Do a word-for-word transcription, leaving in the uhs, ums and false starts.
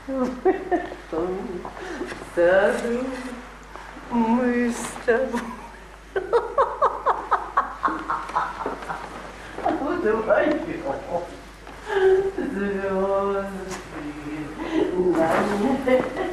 В этом саду мы с тобой. Вдвоем звезды на небе.